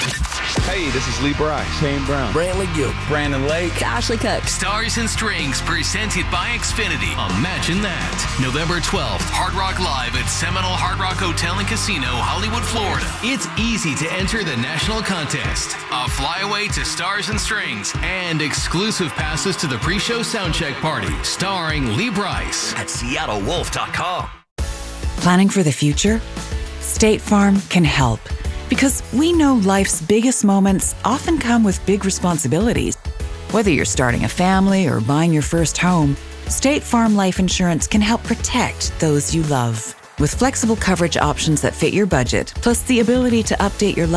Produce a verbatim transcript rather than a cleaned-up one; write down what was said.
Hey, this is Lee Bryce. Shane Brown. Brantley Gilbert. Brandon Lake. Ashley Cook. Stars and Strings, presented by Xfinity. Imagine that. November twelfth, Hard Rock Live at Seminole Hard Rock Hotel and Casino, Hollywood, Florida. It's easy to enter the national contest. A flyaway to Stars and Strings and exclusive passes to the pre-show soundcheck party, starring Lee Bryce. At seattle wolf dot com. Planning for the future? State Farm can help. Because we know life's biggest moments often come with big responsibilities. Whether you're starting a family or buying your first home, State Farm Life Insurance can help protect those you love. With flexible coverage options that fit your budget, plus the ability to update your life